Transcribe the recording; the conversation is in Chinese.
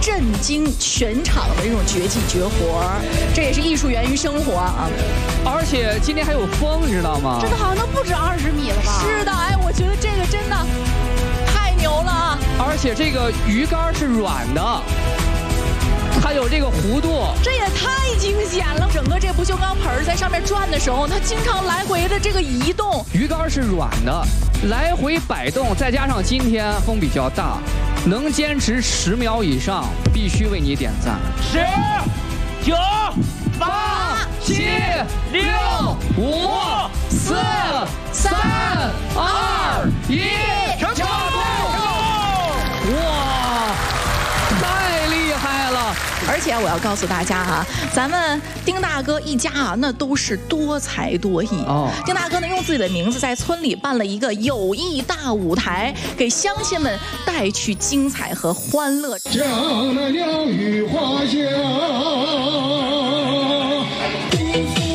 震惊全场的这种绝技绝活，这也是艺术源于生活啊！ 而且今天还有风，你知道吗？ 这个好像都不止20米了吧？是的，哎，我觉得这个真的太牛了啊！ 而且这个鱼竿是软的，它有这个弧度， 这也太惊险了！整个这不锈钢盆在上面转的时候，它经常来回的这个移动。 鱼竿是软的，来回摆动，再加上今天风比较大，能坚持10秒以上，必须为你点赞。10、9、8、7、6、5、4、3、2、1，成功！哇，太厉害了！ 而且我要告诉大家啊，咱们丁大哥一家啊，那都是多才多艺。丁大哥呢，用自己的名字在村里办了一个友谊大舞台，给乡亲们带去精彩和欢乐。 正能量。